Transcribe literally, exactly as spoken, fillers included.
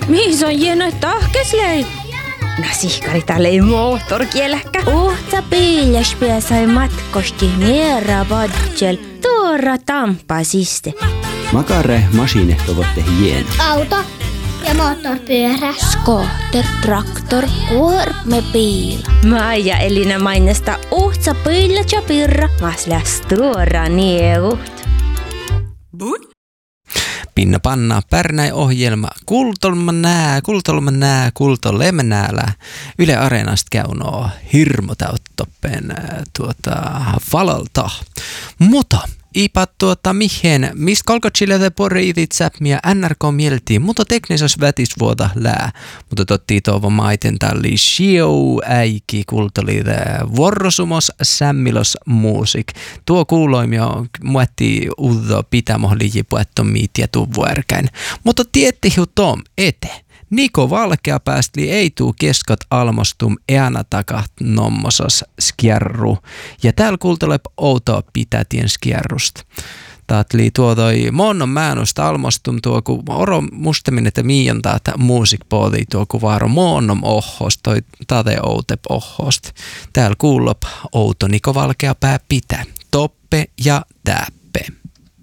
Mihin se on jeno tahkeslei? Nasihkari tälleen moottorkieläkkä. Uhta piiljas sai matkosti miera vodjel. Tuora tampasiste. Makare masinehtovotte hien. Auto ja moottorpyörä. Skoter, traktor, kuormepiila. Maija Elina mainesta uhtsa piiljas ja pirra. Masläs tuora nieut. Pinna panna pärnäi ohjelma Kultolma nää, kultolma nää, kultolemme näällä. Yle Areenasta käynoo hirmu täyttoppen tuota valalta. Mutta ipa tuota mihin, mis kolkotsille poriitit säpmiä N R K mieltiin, mutta teknisessä vätisvuota lää. Mutta totti toivo maiten talli shiou äiki kultoliide vuorosumos sämmilos muusik. Tuo kuuloimio muetti uudо pitämohliji puettomiit ja tuvuärkäin. Mutta tiettihu tom ete. Niko Valkea päästli ei tuu keskot almostum eana takat nommosas skjerru. Ja täällä kuultelep outoa pitätien skjerrusta. Taatli tuodoi monnon määnusta almostum tuo ku oro mustemin, että miion taata muusikpoodi tuo ku vaaro monnom ohhost, toi tate outep ohhost. Täällä kuulop outo Niko Valkea pää pitää. Toppe ja tääp.